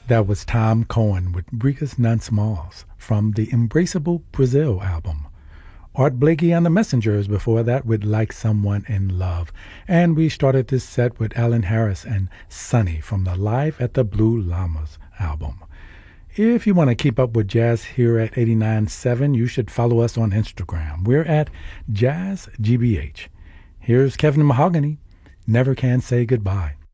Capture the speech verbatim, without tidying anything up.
That was Tom Cohen with Brigas Non Smalls from the Embraceable Brazil album. Art Blakey and the Messengers before that with Like Someone in Love. And we started this set with Alan Harris and Sunny from the Live at the Blue Llamas album. If you want to keep up with jazz here at eighty-nine point seven, you should follow us on Instagram. We're at Jazz G B H. Here's Kevin Mahogany, Never Can Say Goodbye.